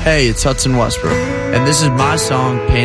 Hey, it's Hudson Westbrook, and this is my song, Pain